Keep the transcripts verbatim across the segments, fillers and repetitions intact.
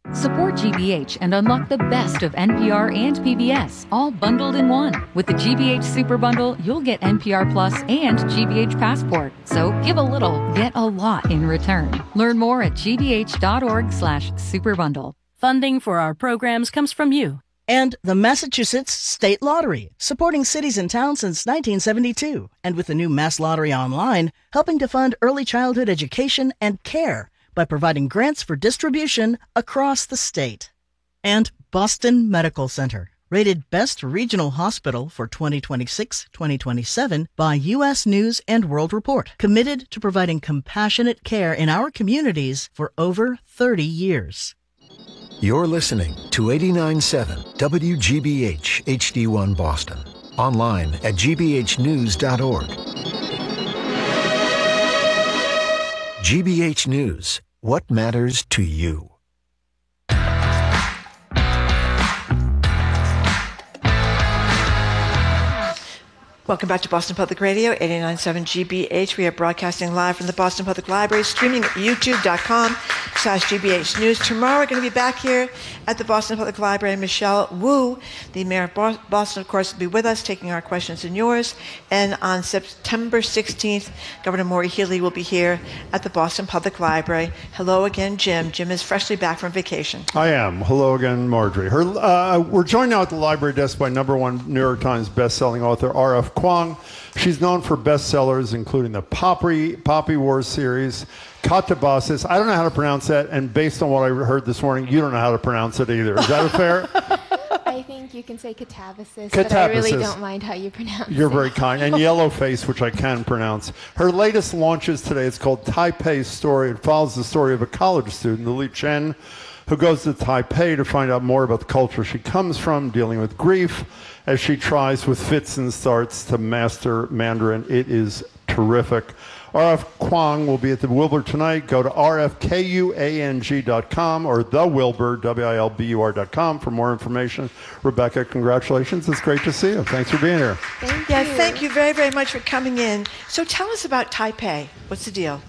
Support G B H and unlock the best of N P R and P B S, all bundled in one. With the G B H Super Bundle, you'll get N P R Plus and G B H Passport. So give a little, get a lot in return. Learn more at gbh.org slash superbundle. Funding for our programs comes from you. And the Massachusetts State Lottery, supporting cities and towns since nineteen seventy-two. And with the new Mass Lottery Online, helping to fund early childhood education and care by providing grants for distribution across the state. And Boston Medical Center, rated Best Regional Hospital for twenty twenty-six twenty twenty-seven by U S News and World Report, committed to providing compassionate care in our communities for over thirty years. You're listening to eighty-nine point seven W G B H H D one Boston, online at g b h news dot org. G B H News. What matters to you? Welcome back to Boston Public Radio, eighty-nine point seven G B H. We are broadcasting live from the Boston Public Library, streaming at youtube.com slash GBH News. Tomorrow we're going to be back here at the Boston Public Library. Michelle Wu, the mayor of Boston, of course, will be with us, taking our questions and yours. And on September sixteenth, Governor Mauree Healey will be here at the Boston Public Library. Hello again, Jim. Jim is freshly back from vacation. I am. Hello again, Marjorie. Her, uh, we're joined now at the library desk by number one New York Times bestselling author R F Kuang. She's known for bestsellers including the Poppy, Poppy Wars series, Katabasis. I don't know how to pronounce that, and based on what I heard this morning, you don't know how to pronounce it either. Is that fair? I think you can say catabasis, but I really don't mind how you pronounce You're it. very kind. And Yellowface, which I can pronounce. Her latest launch is today. It's called Taipei's Story. It follows the story of a college student, Lili Chen, who goes to Taipei to find out more about the culture she comes from, dealing with grief, as she tries with fits and starts to master Mandarin. It is terrific. R F Kuang will be at the Wilbur tonight. Go to r f kuang dot com or the Wilbur, W I L B U R dot com for more information. Rebecca, congratulations. It's great to see you. Thanks for being here. Thank yeah, you. Thank you very, very much for coming in. So tell us about Taipei. What's the deal?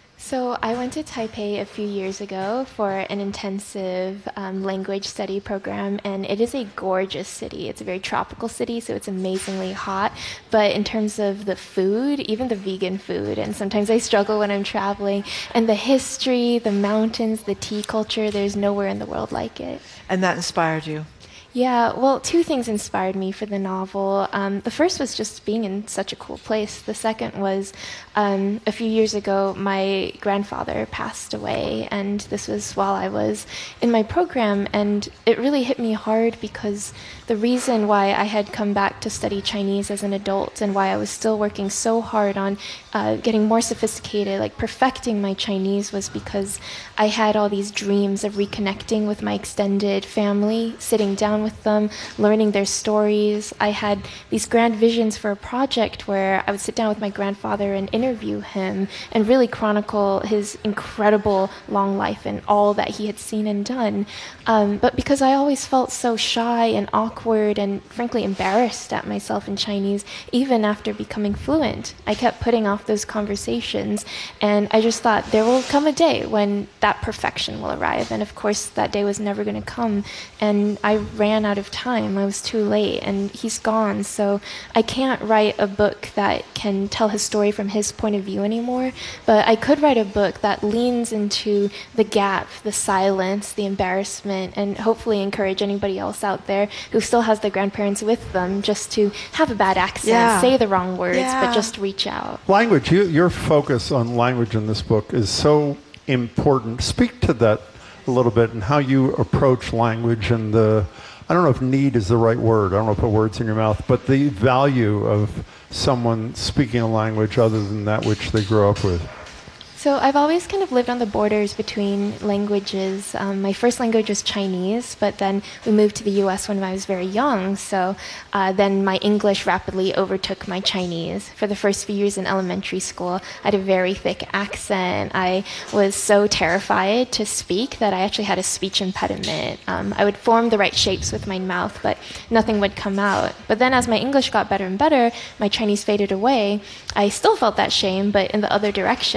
So I went to Taipei a few years ago for an intensive um, language study program, and it is a gorgeous city. It's a very tropical city, so it's amazingly hot. But in terms of the food, even the vegan food, and sometimes I struggle when I'm traveling, and the history, the mountains, the tea culture, there's nowhere in the world like it. And that inspired you? Yeah, well, two things inspired me for the novel. Um, the first was just being in such a cool place. The second was um, a few years ago, my grandfather passed away, and this was while I was in my program, and it really hit me hard because the reason why I had come back to study Chinese as an adult and why I was still working so hard on uh, getting more sophisticated, like perfecting my Chinese, was because I had all these dreams of reconnecting with my extended family, sitting down with them, learning their stories. I had these grand visions for a project where I would sit down with my grandfather and interview him and really chronicle his incredible long life and all that he had seen and done. Um, but because I always felt so shy and awkward and frankly embarrassed at myself in Chinese, even after becoming fluent, I kept putting off those conversations. And I just thought there will come a day when that perfection will arrive. And of course, that day was never going to come. And I ran out of time. I was too late, and he's gone. So I can't write a book that can tell his story from his point of view anymore. But I could write a book that leans into the gap, the silence, the embarrassment, and hopefully encourage anybody else out there who still has their grandparents with them just to have a bad accent, yeah. say the wrong words, yeah. but just reach out. Language, you, your focus on language in this book is so important. Speak to that a little bit and how you approach language and the, I don't know if need is the right word, I don't know if put words in your mouth, but the value of someone speaking a language other than that which they grew up with. So I've always kind of lived on the borders between languages. Um, my first language was Chinese, but then we moved to the U S when I was very young. So uh, then my English rapidly overtook my Chinese. For the first few years in elementary school, I had a very thick accent. I was so terrified to speak that I actually had a speech impediment. Um, I would form the right shapes with my mouth, but nothing would come out. But then as my English got better and better, my Chinese faded away. I still felt that shame, but in the other direction. At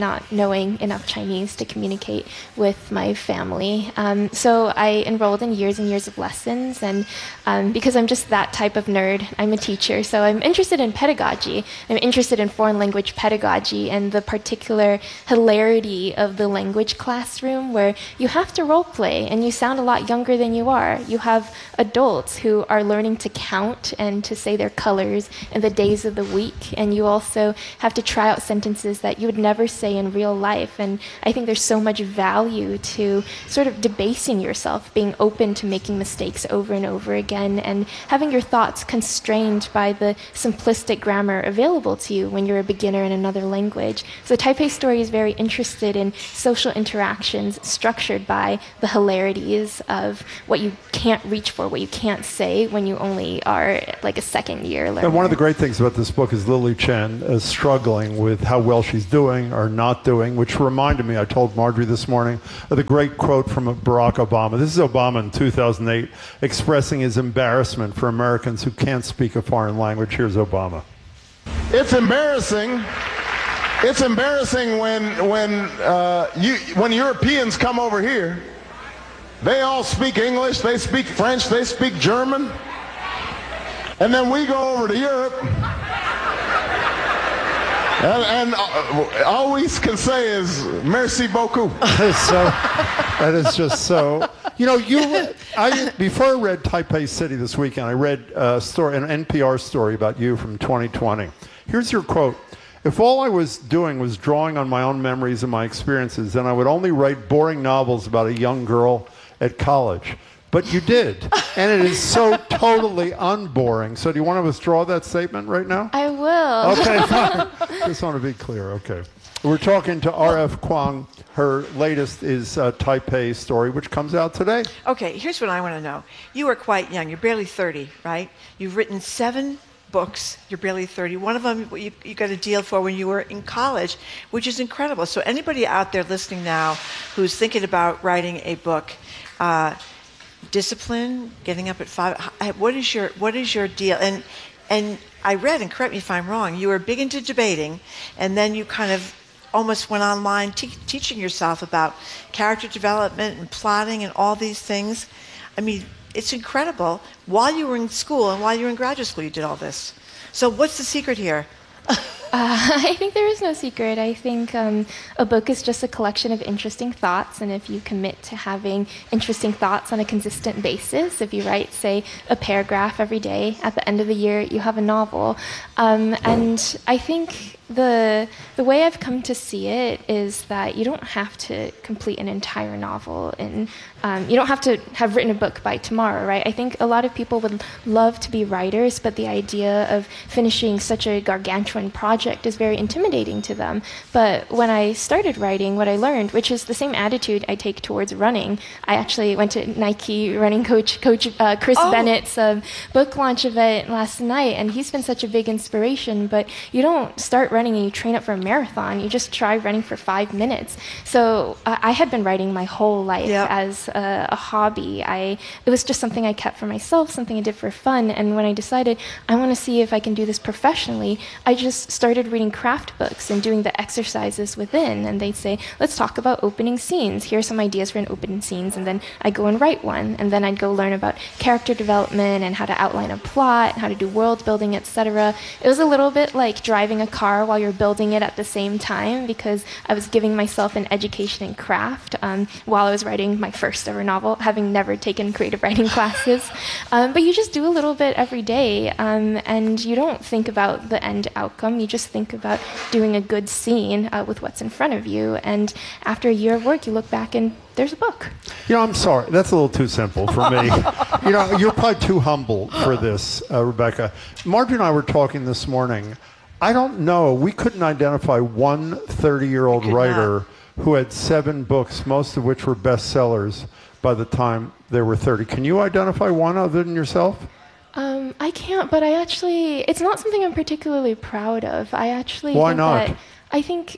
not knowing enough Chinese to communicate with my family. Um, so I enrolled in years and years of lessons, and um, because I'm just that type of nerd, I'm a teacher, so I'm interested in pedagogy. I'm interested in foreign language pedagogy and the particular hilarity of the language classroom where you have to role play and you sound a lot younger than you are. You have adults who are learning to count and to say their colors and the days of the week, and you also have to try out sentences that you would never say in real life. And I think there's so much value to sort of debasing yourself, being open to making mistakes over and over again, and having your thoughts constrained by the simplistic grammar available to you when you're a beginner in another language. So Taipei Story is very interested in social interactions structured by the hilarities of what you can't reach for, what you can't say when you only are like a second year learner. And one of the great things about this book is Lily Chen is struggling with how well she's doing or not doing, which reminded me, I told Marjorie this morning, of the great quote from Barack Obama. This is Obama in two thousand eight expressing his embarrassment for Americans who can't speak a foreign language. Here's Obama. It's embarrassing. It's embarrassing when when uh, you when Europeans come over here. They all speak English, they speak French, they speak German, and then we go over to Europe, and, and uh, all we can say is "Merci beaucoup." So that is just so. You know, you. I before I read Taipei City this weekend, I read a story, an N P R story about you from twenty twenty. Here's your quote. If all I was doing was drawing on my own memories and my experiences, then I would only write boring novels about a young girl at college. But you did. And it is so totally unboring. So do you want to withdraw that statement right now? I will. Okay, fine. Just want to be clear. Okay. We're talking to R F Kuang. Her latest is uh, Taipei Story, which comes out today. Okay, here's what I want to know. You are quite young. You're barely thirty, right? You've written seven books. You're barely thirty. One of them you, you got a deal for when you were in college, which is incredible. So anybody out there listening now who's thinking about writing a book, uh, discipline, getting up at five, what is your what is your deal? And and I read, and correct me if I'm wrong, you were big into debating, and then you kind of almost went online te- teaching yourself about character development and plotting and all these things. I mean, it's incredible. While you were in school and while you were in graduate school, you did all this. So what's the secret here? Uh, I think there is no secret. I think um, a book is just a collection of interesting thoughts, and if you commit to having interesting thoughts on a consistent basis, if you write, say, a paragraph every day, at the end of the year, you have a novel. Um, and I think the the way I've come to see it is that you don't have to complete an entire novel, and um, you don't have to have written a book by tomorrow, right? I think a lot of people would love to be writers, but the idea of finishing such a gargantuan project is very intimidating to them. But when I started writing, what I learned, which is the same attitude I take towards running, I actually went to Nike running coach, coach uh, Chris oh. Bennett's uh, book launch event last night, and he's been such a big inspiration. But you don't start running and you train up for a marathon. You just try running for five minutes. So uh, I had been writing my whole life yep. as a, a hobby. I it was just something I kept for myself, something I did for fun. And when I decided I want to see if I can do this professionally, I just started reading craft books and doing the exercises within. And they'd say, let's talk about opening scenes. Here are some ideas for an opening scenes. And then I'd go and write one. And then I'd go learn about character development and how to outline a plot, how to do world building, et cetera. It was a little bit like driving a car while you're building it at the same time, because I was giving myself an education in craft um, while I was writing my first ever novel, having never taken creative writing classes. Um, but you just do a little bit every day, um, and you don't think about the end outcome. You just think about doing a good scene uh, with what's in front of you. And after a year of work, you look back and there's a book. You know, I'm sorry. That's a little too simple for me. You know, you're probably too humble for this, uh, Rebecca. Marjorie and I were talking this morning. I don't know. We couldn't identify one thirty-year-old writer not. who had seven books, most of which were bestsellers by the time they were thirty. Can you identify one other than yourself? Um, I can't, but I actually, it's not something I'm particularly proud of. I actually Why think not? that, I think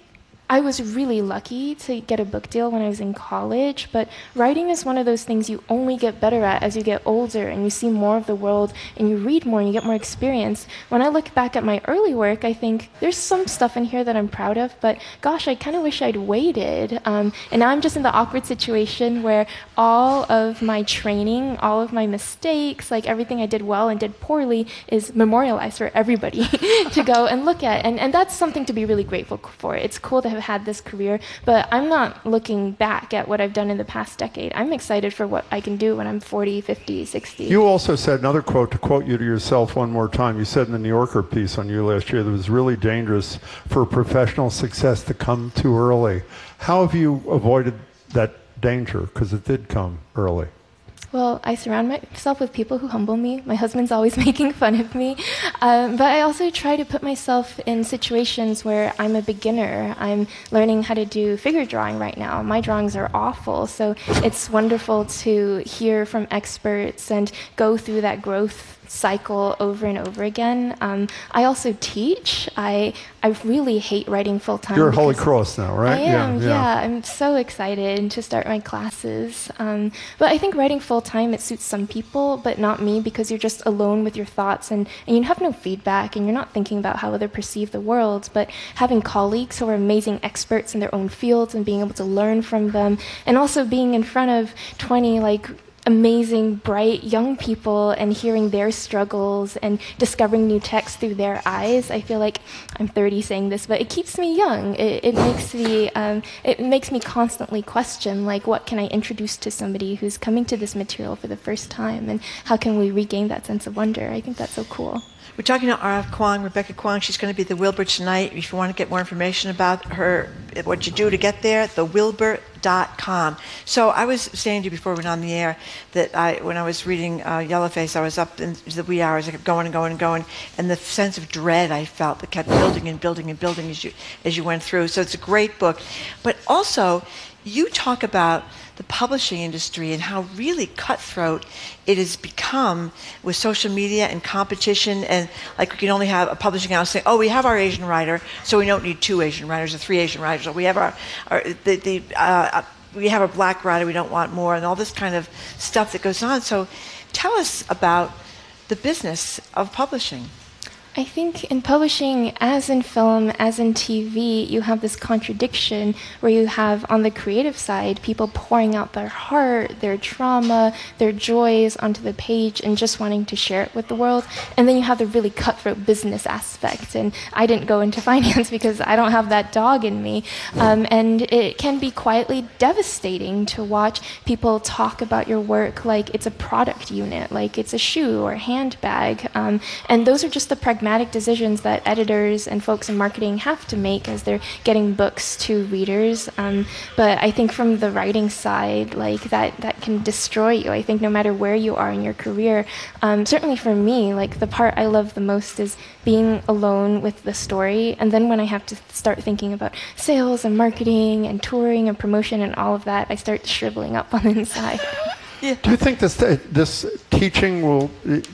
I was really lucky to get a book deal when I was in college, but writing is one of those things you only get better at as you get older and you see more of the world and you read more and you get more experience. When I look back at my early work, I think there's some stuff in here that I'm proud of, but gosh, I kind of wish I'd waited. Um, and now I'm just in the awkward situation where all of my training, all of my mistakes, like everything I did well and did poorly is memorialized for everybody to go and look at. And, and that's something to be really grateful for. It's cool to have had this career, but I'm not looking back at what I've done in the past decade. I'm excited for what I can do when I'm forty, fifty, sixty. You also said another quote, to quote you to yourself one more time. You said in the New Yorker piece on you last year that it was really dangerous for professional success to come too early. How have you avoided that danger? Because it did come early. Well, I surround myself with people who humble me. My husband's always making fun of me. Um, but I also try to put myself in situations where I'm a beginner. I'm learning how to do figure drawing right now. My drawings are awful, so it's wonderful to hear from experts and go through that growth cycle over and over again. Um, I also teach. I I really hate writing full-time. You're at Holy Cross now, right? I am, yeah, yeah. yeah. I'm so excited to start my classes. Um, but I think writing full-time, it suits some people, but not me, because you're just alone with your thoughts and, and you have no feedback and you're not thinking about how others perceive the world. But having colleagues who are amazing experts in their own fields and being able to learn from them, and also being in front of twenty, like, amazing, bright young people and hearing their struggles and discovering new texts through their eyes. I feel like I'm thirty saying this, but it keeps me young. It, it makes me um, it makes me constantly question, like, what can I introduce to somebody who's coming to this material for the first time, and how can we regain that sense of wonder? I think that's so cool. We're talking to R F Kuang, Rebecca Kuang. She's going to be at the Wilbur tonight. If you want to get more information about her, what you do to get there, the wilbur dot com. So I was saying to you before we went on the air that I, when I was reading uh, Yellowface, I was up in the wee hours. I kept going and going and going, and the sense of dread I felt that kept building and building and building as you as you went through. So it's a great book. But also, you talk about the publishing industry and how really cutthroat it has become with social media and competition, and like we can only have a publishing house saying, oh, we have our Asian writer, so we don't need two Asian writers or three Asian writers, or we have our, our the, the uh, we have a black writer, we don't want more, and all this kind of stuff that goes on. So tell us about the business of publishing. I think in publishing, as in film, as in T V, you have this contradiction where you have, on the creative side, people pouring out their heart, their trauma, their joys onto the page and just wanting to share it with the world. And then you have the really cutthroat business aspect. And I didn't go into finance because I don't have that dog in me. Um, and it can be quietly devastating to watch people talk about your work like it's a product unit, like it's a shoe or a handbag. Um, and those are just the pragmatic decisions that editors and folks in marketing have to make as they're getting books to readers. Um, but I think from the writing side, like that, that can destroy you. I think no matter where you are in your career, um, certainly for me, like the part I love the most is being alone with the story. And then when I have to start thinking about sales and marketing and touring and promotion and all of that, I start shriveling up on the inside. Yeah. Do you think this this teaching will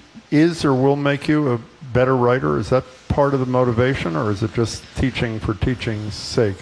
is or will make you a better writer? Is that part of the motivation, or is it just teaching for teaching's sake?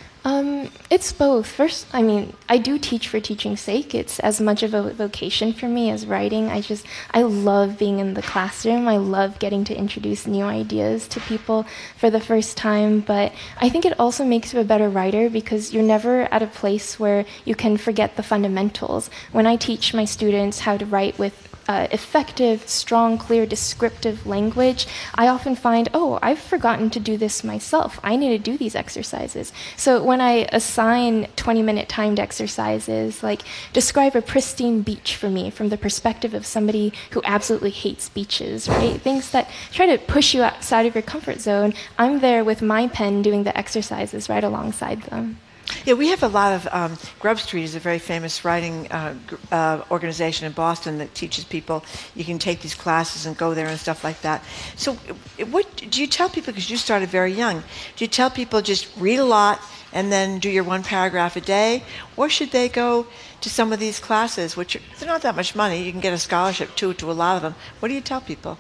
Um, it's both. First, I mean, I do teach for teaching's sake. It's as much of a vocation for me as writing. I just, I love being in the classroom. I love getting to introduce new ideas to people for the first time. But I think it also makes you a better writer because you're never at a place where you can forget the fundamentals. When I teach my students how to write with Uh, effective, strong, clear, descriptive language, I often find, oh, I've forgotten to do this myself. I need to do these exercises. So when I assign twenty-minute timed exercises, like describe a pristine beach for me from the perspective of somebody who absolutely hates beaches, right? Things that try to push you outside of your comfort zone, I'm there with my pen doing the exercises right alongside them. Yeah, we have a lot of, um, Grub Street is a very famous writing uh, uh, organization in Boston that teaches people. You can take these classes and go there and stuff like that. So what do you tell people, because you started very young, do you tell people just read a lot and then do your one paragraph a day? Or should they go to some of these classes, which are, they're not that much money. You can get a scholarship too to a lot of them. What do you tell people?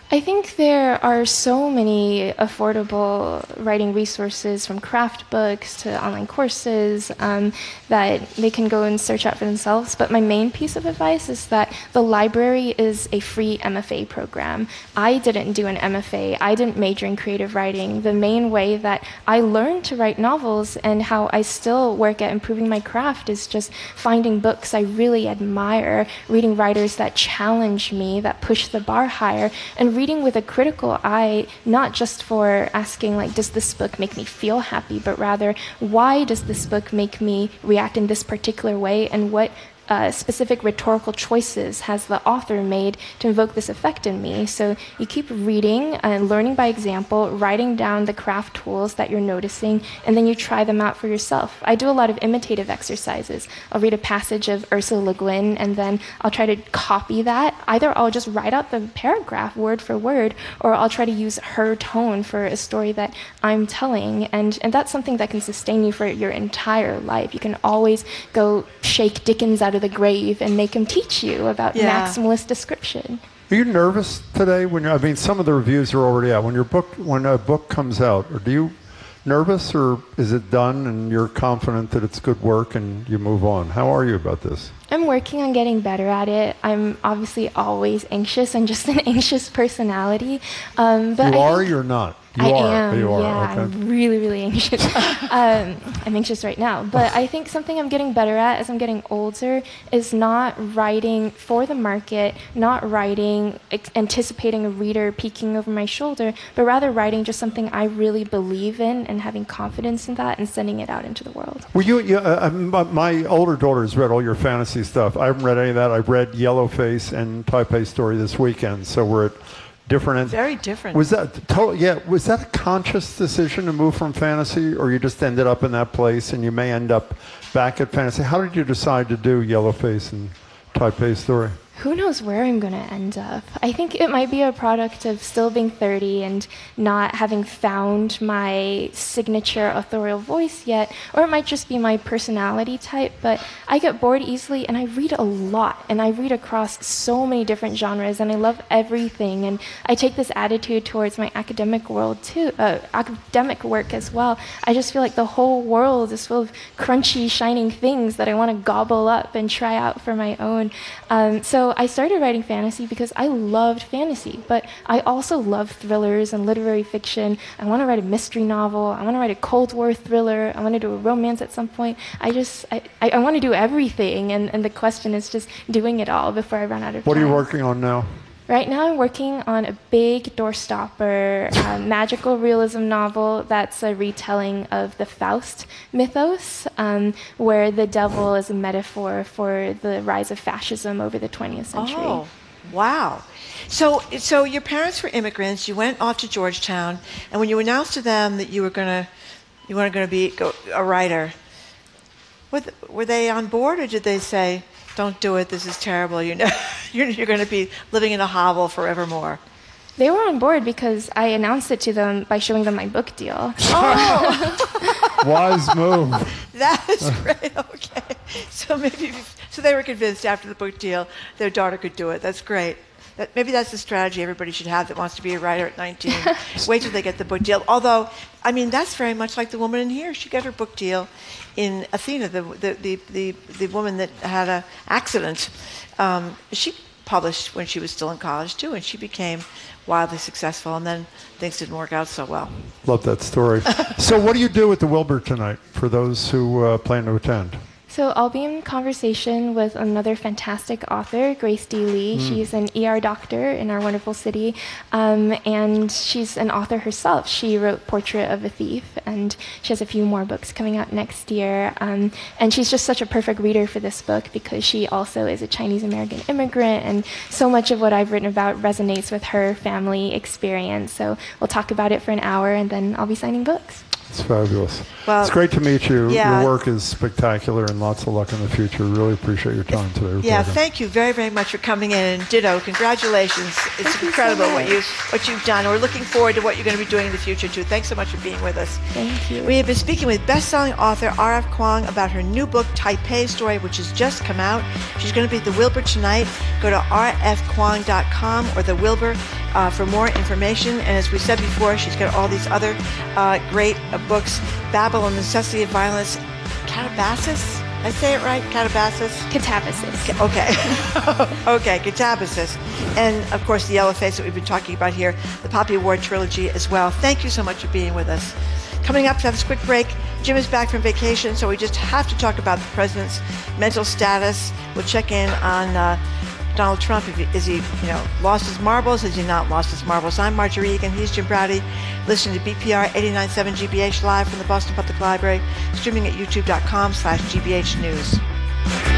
I think there are so many affordable writing resources, from craft books to online courses, um, that they can go and search out for themselves. But my main piece of advice is that the library is a free M F A program. I didn't do an M F A. I didn't major in creative writing. The main way that I learned to write novels and how I still work at improving my craft is just finding books I really admire, reading writers that challenge me, that push the bar higher, and reading with a critical eye, not just for asking, like, does this book make me feel happy, but rather, why does this book make me react in this particular way, and what Uh, specific rhetorical choices has the author made to invoke this effect in me. So you keep reading and learning by example, writing down the craft tools that you're noticing, and then you try them out for yourself. I do a lot of imitative exercises. I'll read a passage of Ursula Le Guin, and then I'll try to copy that. Either I'll just write out the paragraph word for word, or I'll try to use her tone for a story that I'm telling. And, and that's something that can sustain you for your entire life. You can always go shake Dickens out of the grave and make him teach you about Yeah. maximalist description. Are you nervous today when you're, I mean, some of the reviews are already out. When your book, when a book comes out, or do you nervous, or is it done and you're confident that it's good work and you move on? How are you about this? I'm working on getting better at it. I'm obviously always anxious. I'm just an anxious personality. Um, but you I are, think you're not. You I are. am, You are. yeah, Okay. I'm really, really anxious. um, I'm anxious right now, but I think something I'm getting better at as I'm getting older is not writing for the market, not writing ex- anticipating a reader peeking over my shoulder, but rather writing just something I really believe in and having confidence in that and sending it out into the world. Well, you, you uh, my my older daughter has read all your fantasy stuff. I haven't read any of that. I've read Yellowface and Taipei Story this weekend, so we're at different ends. Very different. Was that total? Yeah. Was that a conscious decision to move from fantasy, or you just ended up in that place, and you may end up back at fantasy? How did you decide to do Yellowface and Taipei Story? Who knows where I'm going to end up? I think it might be a product of still being thirty and not having found my signature authorial voice yet, or it might just be my personality type, but I get bored easily and I read a lot, and I read across so many different genres, and I love everything, and I take this attitude towards my academic world too, uh, academic work as well. I just feel like the whole world is full of crunchy, shining things that I want to gobble up and try out for my own. Um, so I started writing fantasy because I loved fantasy, but I also love thrillers and literary fiction. I want to write a mystery novel. I want to write a Cold War thriller. I want to do a romance at some point. I just, I, I, I want to do everything, and, and the question is just doing it all before I run out of time. What are you working on now? Right now I'm working on a big doorstopper uh, magical realism novel that's a retelling of the Faust mythos, um, where the devil is a metaphor for the rise of fascism over the twentieth century. Oh, wow. So, so your parents were immigrants. You went off to Georgetown, and when you announced to them that you were gonna, you weren't gonna be go, a writer, were, th- were they on board, or did they say, "Don't do it. This is terrible. You know, you're, you're going to be living in a hovel forevermore"? They were on board because I announced it to them by showing them my book deal. Oh, Wise move. that is great. Okay, so maybe so they were convinced after the book deal their daughter could do it. That's great. That, maybe that's the strategy everybody should have that wants to be a writer at nineteen. Wait till they get the book deal. Although, I mean, that's very much like the woman in here. She got her book deal in Athena, the the the the, the woman that had an accident. Um, she published when she was still in college too, and she became wildly successful. And then things didn't work out so well. Love that story. So, what do you do at the Wilbur tonight for those who uh, plan to attend? So I'll be in conversation with another fantastic author, Grace D. Lee. Mm. She's an E R doctor in our wonderful city, um, and she's an author herself. She wrote Portrait of a Thief, and she has a few more books coming out next year. Um, and she's just such a perfect reader for this book because she also is a Chinese-American immigrant, and so much of what I've written about resonates with her family experience. So we'll talk about it for an hour, and then I'll be signing books. It's fabulous. Well, it's great to meet you. yeah. Your work is spectacular, and lots of luck in the future. Really appreciate your time today. Yeah, Rebecca. thank you very, very much for coming in. And ditto, congratulations. It's Thank you incredible so what, much. you, what you've done. We're looking forward to what you're going to be doing in the future, too. Thanks so much for being with us. Thank you. We have been speaking with best-selling author R F Kuang about her new book, Taipei Story, which has just come out. She's going to be at the Wilbur tonight. Go to r f kuang dot com or the Wilbur uh, for more information. And as we said before, she's got all these other uh, great uh, books. Babel and the Necessity of Violence. Catabasis? I say it right? Catabasis? Catabasis. Okay. Okay, Catabasis. And, of course, the Yellow Face that we've been talking about here, the Poppy Award trilogy as well. Thank you so much for being with us. Coming up, to have this quick break, Jim is back from vacation, so we just have to talk about the president's mental status. We'll check in on uh, Donald Trump. If he, is he, you know, lost his marbles? Has he not lost his marbles? I'm Marjorie Egan. He's Jim Browdy. Listening to B P R eighty-nine point seven G B H live from the Boston Public Library, streaming at youtube.com slash GBH News.